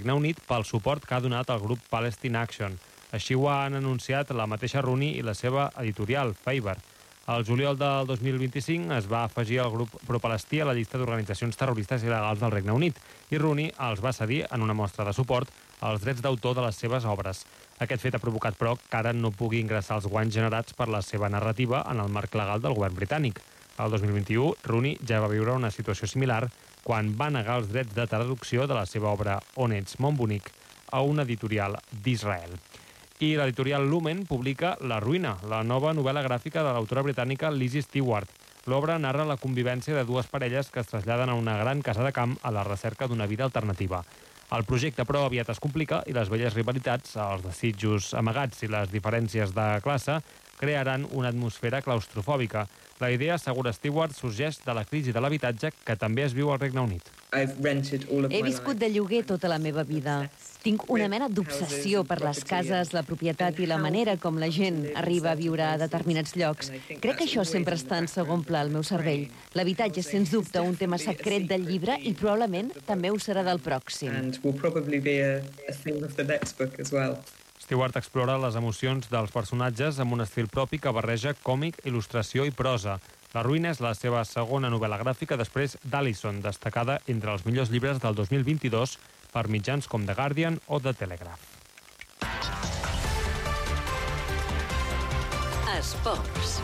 Regne Unit pel suport que ha donat el grup Palestine Action. Així ho han anunciat la mateixa Rooney i la seva editorial, Faber. Al juliol del 2025 es va afegir el grup pro-palestí a la llista d'organitzacions terroristes il·legals del Regne Unit i Rooney els va cedir en una mostra de suport als drets d'autor de les seves obres. Aquest fet ha provocat, però, que ara no pugui ingressar els guanys generats per la seva narrativa en el marc legal del govern britànic. El 2021, Rooney ja va viure una situació similar quan va negar els drets de traducció de la seva obra On ets, mon bonic, a una editorial d'Israel. I l'editorial Lumen publica La ruïna, la nova novel·la gràfica de l'autora britànica Lizzie Stewart. L'obra narra la convivència de dues parelles que es traslladen a una gran casa de camp a la recerca d'una vida alternativa. El projecte, però, aviat es complica i les velles rivalitats, els desitjos amagats i les diferències de classe crearan una atmosfera claustrofòbica. La idea, assegura Stewart, sorgeix de la crisi de l'habitatge que també es viu al Regne Unit. He viscut de lloguer tota la meva vida. Tinc una mena d'obsessió per les cases, la propietat i la manera com la gent arriba a viure a determinats llocs. Crec que això sempre està en segon pla al meu cervell. L'habitatge és, sens dubte, un tema secret del llibre i probablement també ho serà del pròxim. Stewart explora les emocions dels personatges amb un estil propi que barreja còmic, il·lustració i prosa. La ruïna és la seva segona novel·la gràfica després d'Alison, destacada entre els millors llibres del 2022 per mitjans com The Guardian o The Telegraph. Esports.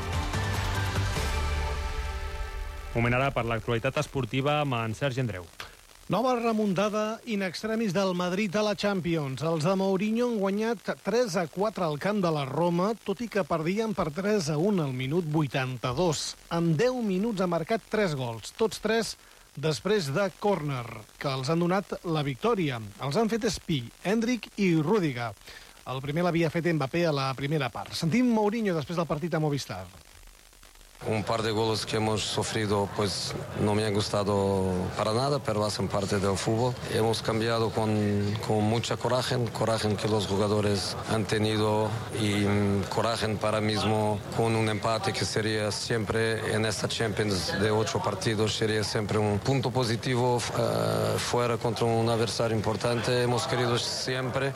Moment ara per l'actualitat esportiva amb en Sergi Andreu. Nova remuntada in extremis del Madrid a la Champions. Els de Mourinho han guanyat 3-4 al camp de la Roma, tot i que perdien per 3-1 al minut 82. En 10 minuts ha marcat 3 gols, tots 3 després de córner, que els han donat la victòria. Els han fet Espí, Endrick i Rüdiger. El primer l'havia fet Mbappé a la primera part. Sentim Mourinho després del partit a Movistar. Un par de goles que hemos sufrido pues no me han gustado para nada, pero hacen parte del fútbol. Hemos cambiado con mucha coraje que los jugadores han tenido y coraje para mismo con un empate que sería siempre en esta Champions de 8 partidos, sería siempre un punto positivo fuera contra un adversario importante. Hemos querido siempre.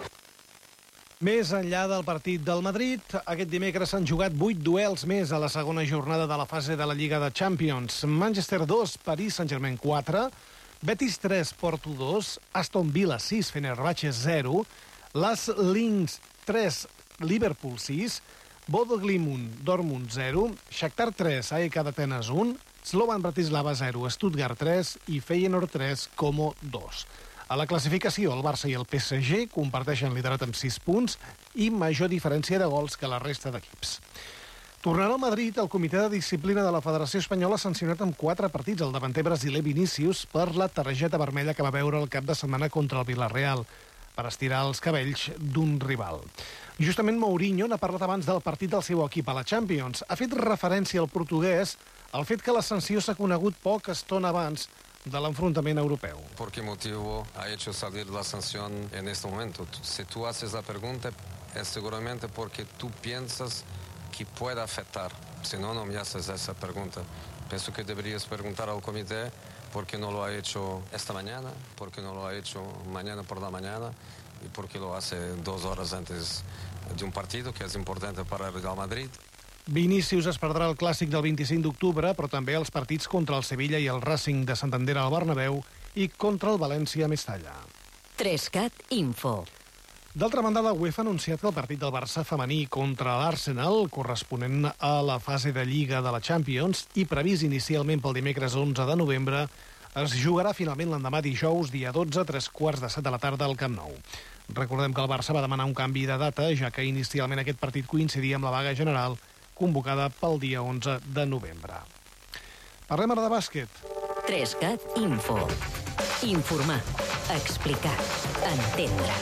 Més enllà del partit del Madrid, aquest dimecres s'han jugat 8 duels més a la segona jornada de la fase de la Lliga de Champions. Manchester 2, Paris Saint-Germain 4, Betis 3, Porto 2, Aston Villa 6, Fenerbahce 0, Las Linz 3, Liverpool 6, Bodo Glimt, Dortmund 0, Shakhtar 3, AEK d'Atenes 1, Slovan Bratislava 0, Stuttgart 3 i Feyenoord 3, Como 2. A la classificació, el Barça i el PSG comparteixen liderat amb 6 punts i major diferència de gols que la resta d'equips. Tornarà al Madrid, el comitè de disciplina de la Federació Espanyola ha sancionat amb 4 partits el davanter brasiler Vinícius per la targeta vermella que va veure el cap de setmana contra el Villarreal per estirar els cabells d'un rival. Justament Mourinho n'ha parlat abans del partit del seu equip a la Champions. Ha fet referència al portuguès al fet que la sanció s'ha conegut poca estona abans de l'enfrontament europeu. ¿Por qué motivo ha hecho salir la sanción en este momento? Si tú haces la pregunta, es seguramente porque tú piensas que puede afectar. Si no, no me haces esa pregunta. Pienso que deberías preguntar al comité por qué no lo ha hecho esta mañana, por qué no lo ha hecho mañana por la mañana y por qué lo hace 2 horas antes de un partido que es importante para el Real Madrid. Vinícius es perdrà el clàssic del 25 d'octubre, però també els partits contra el Sevilla i el Racing de Santander al Bernabéu i contra el València a Mestalla. 3CAT Info. D'altra banda, la UEFA ha anunciat que el partit del Barça femení contra l'Arsenal, corresponent a la fase de Lliga de la Champions i previst inicialment pel dimecres 11 de novembre, es jugarà finalment l'endemà dijous, dia 12, a 3:15 de la tarda al Camp Nou. Recordem que el Barça va demanar un canvi de data, ja que inicialment aquest partit coincidia amb la vaga general convocada pel dia 11 de novembre. Parlem ara de bàsquet. 3CAT Info. Informar, explicar, entendre.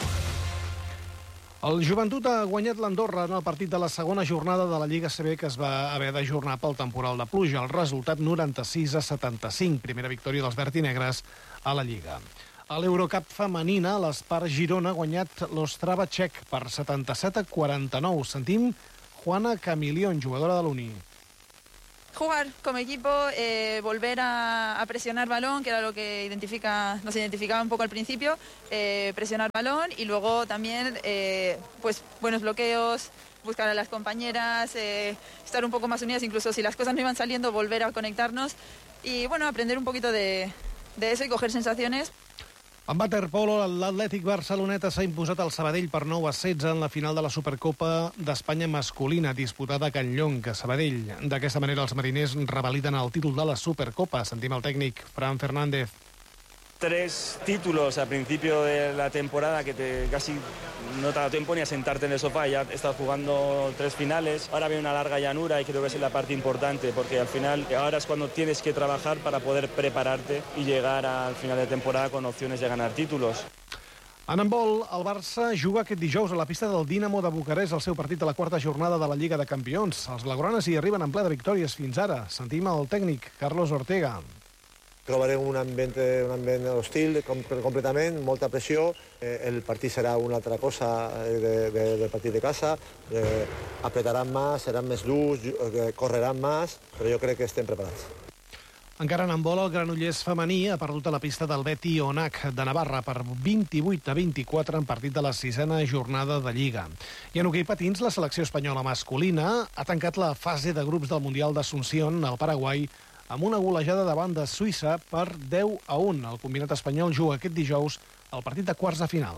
El Joventut ha guanyat l'Andorra en el partit de la segona jornada de la Lliga CB que es va haver d'ajornar pel temporal de pluja. El resultat 96-75, primera victòria dels vertinegres a la Lliga. A l'Eurocup femenina, l'Espar Girona ha guanyat l'Ostrava txec per 77-49. Sentim Juana Camilión, jugadora de l'Uni. Jugar como equipo, volver a presionar balón, que era lo que nos identificaba un poco al principio, presionar balón y luego también pues buenos bloqueos, buscar a las compañeras, estar un poco más unidas, incluso si las cosas no iban saliendo, volver a conectarnos y bueno, aprender un poquito de eso y coger sensaciones. En waterpolo, l'Atlètic Barceloneta s'ha imposat al Sabadell per 9-16 en la final de la Supercopa d'Espanya masculina, disputada a Can Llonc, a Sabadell. D'aquesta manera, els mariners revaliden el títol de la Supercopa. Sentim el tècnic, Fran Fernández. 3 títulos al principio de la temporada que casi no te da tiempo ni a sentarte en el sofá. Ya estás jugando 3 finales, ahora viene una larga llanura y creo que es la parte importante porque al final ahora es cuando tienes que trabajar para poder prepararte y llegar al final de temporada con opciones de ganar títulos. En handbol, el Barça juga aquest dijous a la pista del Dinamo de Bucarest el seu partit de la 4ª jornada de la Lliga de Campions. Els blaugranes hi arriben en ple de victòries fins ara. Sentim el tècnic, Carlos Ortega. Trobarem un ambient hostil completament, molta pressió. El partit serà una altra cosa del partit de casa. Apretaran més, seran més durs, correran més, però jo crec que estem preparats. Encara en handbol, el Granollers femení ha perdut a la pista del Beti Onac de Navarra per 28-24 en partit de la 6a jornada de Lliga. I en hoquei patins, la selecció espanyola masculina ha tancat la fase de grups del Mundial d'Asunción al Paraguai amb una golejada davant de Suïssa per 10-1. El combinat espanyol juga aquest dijous el partit de quarts de final.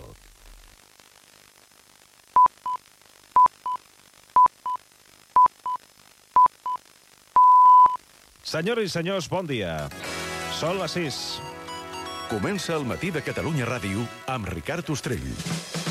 Senyores i senyors, bon dia. Són les 6. Comença el matí de Catalunya Ràdio amb Ricard Ostrell.